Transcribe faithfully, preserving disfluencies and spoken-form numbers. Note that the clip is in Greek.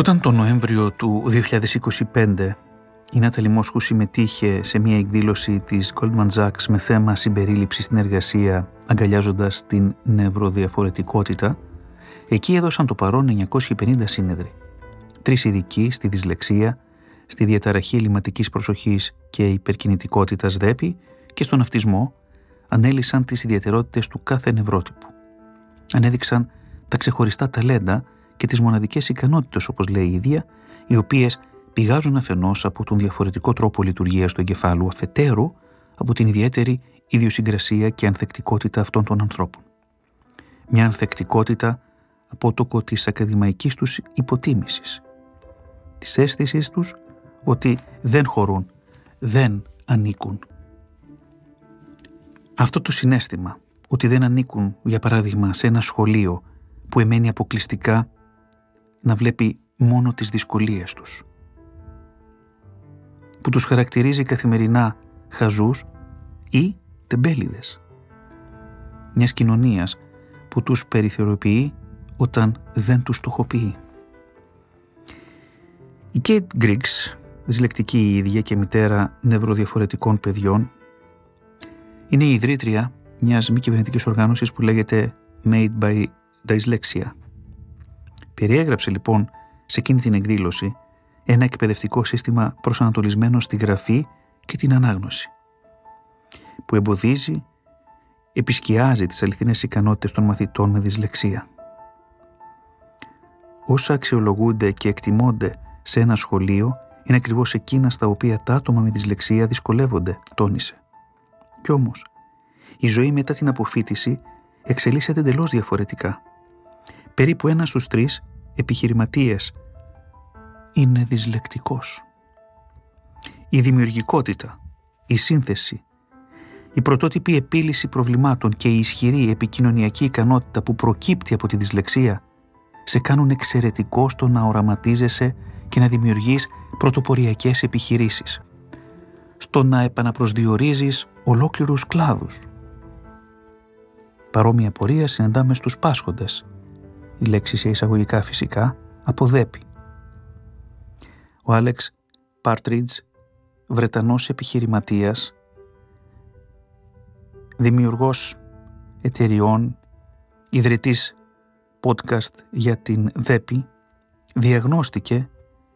Όταν τον Νοέμβριο του δύο χιλιάδες είκοσι πέντε η Νάταλι Μόσχου συμμετείχε σε μια εκδήλωση της Goldman Sachs με θέμα συμπερίληψη στην εργασία αγκαλιάζοντας την νευροδιαφορετικότητα, εκεί έδωσαν το παρόν εννιακόσιοι πενήντα σύνεδροι. Τρεις ειδικοί στη δυσλεξία, στη διαταραχή ελλειμματικής προσοχής και υπερκινητικότητας ΔΕΠΗ και στον αυτισμό ανέλυσαν τις ιδιαιτερότητες του κάθε νευρότυπου. Ανέδειξαν τα ξεχωριστά ταλέντα και τις μοναδικές ικανότητες, όπως λέει η ίδια, οι οποίες πηγάζουν αφενός από τον διαφορετικό τρόπο λειτουργίας του εγκεφάλου, αφετέρου από την ιδιαίτερη ιδιοσυγκρασία και ανθεκτικότητα αυτών των ανθρώπων. Μια ανθεκτικότητα απότοκο της ακαδημαϊκής τους υποτίμησης, της αίσθησης τους ότι δεν χωρούν, δεν ανήκουν. Αυτό το συναίσθημα ότι δεν ανήκουν, για παράδειγμα, σε ένα σχολείο που εμένει αποκλειστικά να βλέπει μόνο τις δυσκολίες τους, που τους χαρακτηρίζει καθημερινά χαζούς ή τεμπέληδες, μιας κοινωνίας που τους περιθωριοποιεί όταν δεν τους στοχοποιεί. Η Κέιτ Γκρίγκς, δυσλεκτική η ίδια και μητέρα νευροδιαφορετικών παιδιών, είναι η ιδρύτρια μιας μη κυβερνητικής οργάνωσης που λέγεται Made by Dyslexia. Περιέγραψε λοιπόν σε εκείνη την εκδήλωση ένα εκπαιδευτικό σύστημα προσανατολισμένο στη γραφή και την ανάγνωση, που εμποδίζει, επισκιάζει τις αληθινές ικανότητες των μαθητών με δυσλεξία. Όσα αξιολογούνται και εκτιμώνται σε ένα σχολείο είναι ακριβώς εκείνα στα οποία τα άτομα με δυσλεξία δυσκολεύονται, τόνισε. Κι όμως, η ζωή μετά την αποφοίτηση εξελίσσεται εντελώς διαφορετικά. Περίπου ένας στους τρεις επιχειρηματίες είναι δυσλεκτικός. Η δημιουργικότητα, η σύνθεση, η πρωτότυπη επίλυση προβλημάτων και η ισχυρή επικοινωνιακή ικανότητα που προκύπτει από τη δυσλεξία σε κάνουν εξαιρετικό στο να οραματίζεσαι και να δημιουργείς πρωτοποριακές επιχειρήσεις, στο να επαναπροσδιορίζεις ολόκληρους κλάδους. Παρόμοια πορεία συναντάμε στους πάσχοντες, η λέξη σε εισαγωγικά φυσικά, από ΔΕΠΗ. Ο Άλεξ Πάρτριτζ, Βρετανός επιχειρηματίας, δημιουργός εταιριών, ιδρυτής podcast για την ΔΕΠΗ, διαγνώστηκε